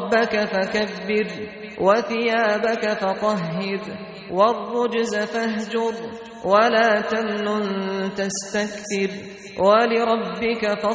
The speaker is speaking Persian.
ربك فكبر وثيابك فطهر والرجز فاهجر ولا تمنن تستكثر ولربك فاصبر